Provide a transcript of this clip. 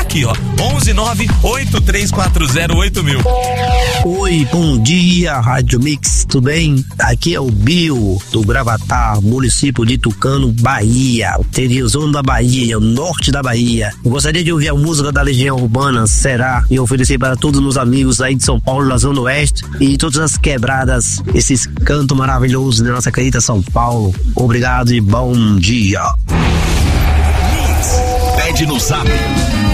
aqui, ó. 11983408000. Oi, bom dia, Rádio Mix, tudo bem? Aqui é o Bill, do Gravatar, município de Tucano, Bahia, interiorzão da Bahia, o norte da Bahia. Eu gostaria de ouvir a música da Legião Urbana, Será, e oferecer para todos os meus amigos aí de São Paulo, da Zona Oeste, e todas as quebradas, esses cantos maravilhosos da nossa querida São Paulo. Obrigado e bom dia. Pede no Zap